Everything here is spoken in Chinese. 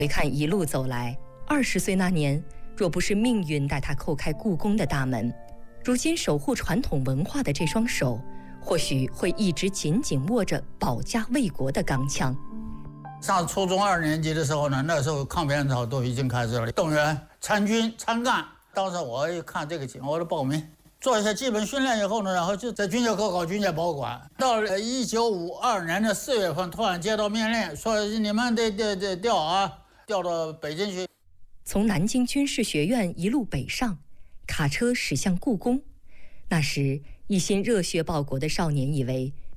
回看一路走来，20岁那年，若不是命运带他叩开故宫的大门，如今守护传统文化的这双手，或许会一直紧紧握着保家卫国的钢枪。 上初中2年级的时候呢，那时候抗美援朝都已经开始了，动员参军参干。当时我一看这个情况，我就报名。做一些基本训练以后呢，然后就在军械科考军械保管。到了1952年的4月份，突然接到命令，说你们得调啊，调到北京去。 从南京军事学院一路北上，卡车驶向故宫。那时，一心热血报国的少年以为